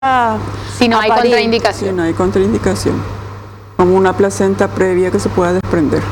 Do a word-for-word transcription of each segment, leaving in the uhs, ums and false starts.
Si no hay parir. contraindicación. Sí, no hay contraindicación. Como una placenta previa que se pueda desprender.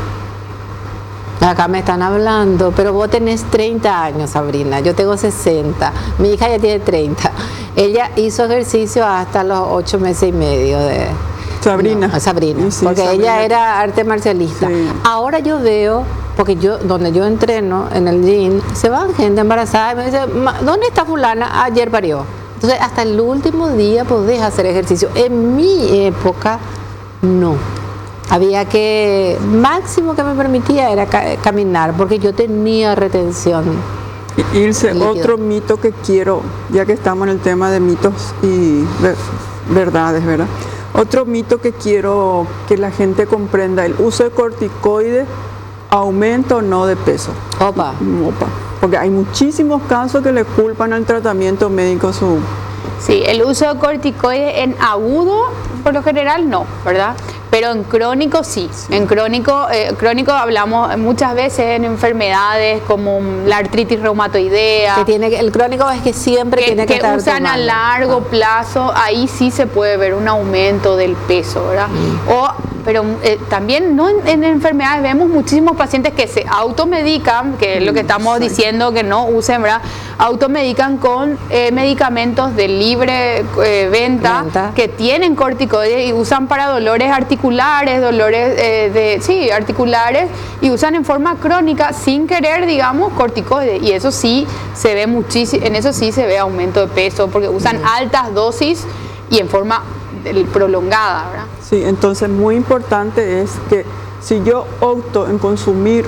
Acá me están hablando, pero vos tenés treinta años, Sabrina, yo tengo sesenta, mi hija ya tiene treinta. Ella hizo ejercicio hasta los ocho meses y medio de... Sabrina. No, Sabrina, Sí, sí, porque Sabrina. ella era arte marcialista. Sí. Ahora yo veo, porque yo donde yo entreno, en el gym, se van gente embarazada y me dice, "Ma, ¿dónde está fulana? Ayer parió". Entonces, hasta el último día podés hacer ejercicio. En mi época, no. Había que, máximo que me permitía era ca- caminar, porque yo tenía retención. Y- Ilse, Líquido. otro mito que quiero, ya que estamos en el tema de mitos y ver- verdades, ¿verdad? Otro mito que quiero que la gente comprenda, el uso de corticoides aumenta o no de peso. Opa. Opa. Porque hay muchísimos casos que le culpan al tratamiento médico su... Sí, el uso de corticoides en agudo, por lo general no, ¿verdad? Pero en crónico sí. En crónico, eh, crónico hablamos muchas veces en enfermedades como la artritis reumatoidea. Que tiene que- el crónico es que siempre que, tiene que, que estar usan a tomando. largo Ah. plazo, ahí sí se puede ver un aumento del peso, ¿verdad? O, pero eh, también no en, en enfermedades vemos muchísimos pacientes que se automedican, que es lo que estamos Exacto. diciendo que no usen, ¿verdad? Automedican con eh, medicamentos de libre eh, venta, Venta. que tienen corticoides y usan para dolores articulares, dolores eh, de, sí, articulares, y usan en forma crónica sin querer, digamos, corticoides. Y eso sí se ve muchísimo, en eso sí se ve aumento de peso, porque usan altas dosis y en forma eh, prolongada, ¿verdad? Sí, entonces muy importante es que si yo opto en consumir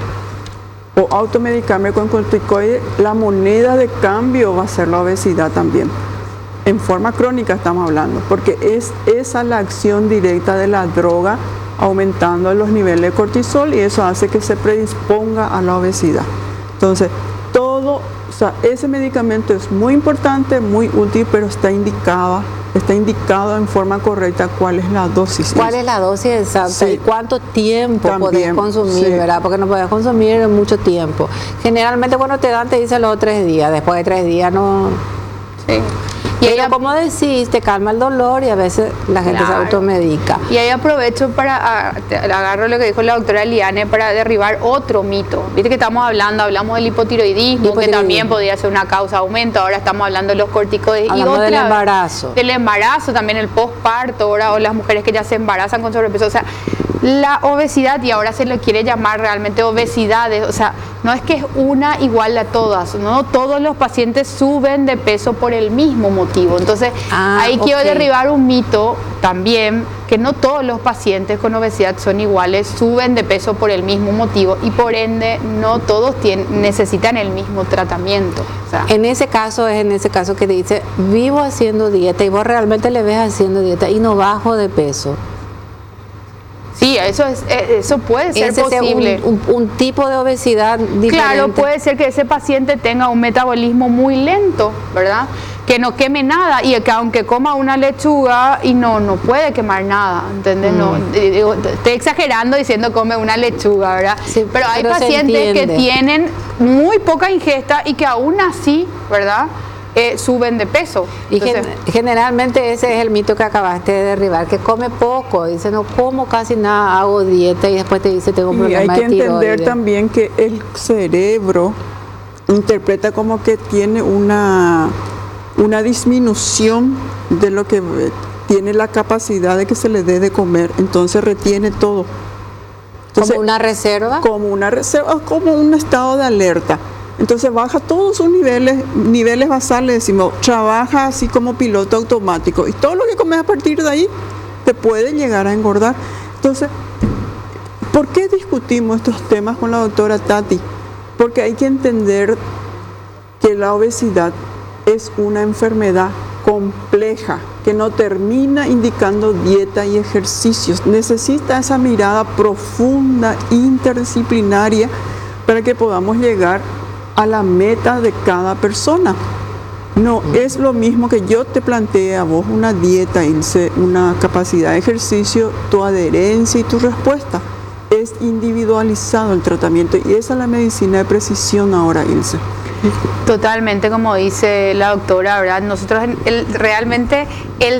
o automedicarme con corticoides, la moneda de cambio va a ser la obesidad también. En forma crónica estamos hablando, porque es esa la acción directa de la droga aumentando los niveles de cortisol y eso hace que se predisponga a la obesidad. Entonces, todo, o sea, ese medicamento es muy importante, muy útil, pero está indicado, está indicado en forma correcta cuál es la dosis. ¿Cuál es la dosis exacta Sí. y cuánto tiempo podés También, consumir, sí. verdad? Porque no podés consumir mucho tiempo. Generalmente cuando te dan te dicen los tres días, después de tres días no... Sí. Y ella, como decís, te calma el dolor y a veces la gente Claro. se automedica. Y ahí aprovecho para, ah, te- agarro lo que dijo la doctora Liane para derribar otro mito. Viste que estamos hablando, hablamos del hipotiroidismo, que Hipotiroidismo. también podría ser una causa de aumento, ahora estamos hablando de los corticoides. Hablamos y otra, del embarazo. Del embarazo, también el posparto, ahora, o las mujeres que ya se embarazan con sobrepeso. O sea, la obesidad, y ahora se le quiere llamar realmente obesidades, o sea, no es que es una igual a todas, no todos los pacientes suben de peso por el mismo motivo. Entonces, Ah, ahí quiero ok. derribar un mito también, que no todos los pacientes con obesidad son iguales, suben de peso por el mismo motivo y por ende no todos tienen, necesitan el mismo tratamiento. O sea, En ese caso es en ese caso que dice, vivo haciendo dieta y vos realmente le ves haciendo dieta y no bajo de peso. sí, eso es, eh, eso puede ser Ese es posible. un, un- un tipo de obesidad diferente. Claro, puede ser que ese paciente tenga un metabolismo muy lento, ¿verdad? Que no queme nada y que aunque coma una lechuga y no no puede quemar nada, ¿entendés? No, Mm. eh, digo, estoy exagerando diciendo come una lechuga, ¿verdad? Sí, pero hay pero se pacientes que entiende. tienen muy poca ingesta y que aún así, ¿verdad? Eh, suben de peso. Y gen- Entonces, generalmente ese es el mito que acabaste de derribar, que come poco, dice no como casi nada, hago dieta y después te dice tengo un Y hay problema que de entender tiroides. también que el cerebro interpreta como que tiene una, una disminución de lo que eh, tiene la capacidad de que se le dé de comer, entonces retiene todo. Entonces, como una reserva. como una reserva, como un estado de alerta. Entonces baja todos sus niveles, niveles basales, decimos, trabaja así como piloto automático. Y todo lo que comes a partir de ahí te puede llegar a engordar. Entonces, ¿por qué discutimos estos temas con la doctora Tati? Porque hay que entender que la obesidad es una enfermedad compleja que no termina indicando dieta y ejercicios. Necesita esa mirada profunda, interdisciplinaria, para que podamos llegar a la meta de cada persona. No es lo mismo que yo te plantee a vos una dieta, Ilse, una capacidad de ejercicio, tu adherencia y tu respuesta. Es individualizado el tratamiento y esa es la medicina de precisión ahora, Ilse. Totalmente, como dice la doctora, ¿verdad? Nosotros el, realmente el